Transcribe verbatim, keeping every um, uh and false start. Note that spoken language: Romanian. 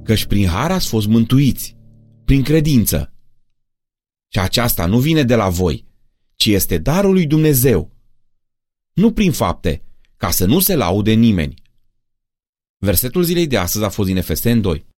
căci prin har ați fost mântuiți, prin credință. Și aceasta nu vine de la voi, ci este darul lui Dumnezeu, nu prin fapte, ca să nu se laude nimeni. Versetul zilei de astăzi a fost din Efeseni doi.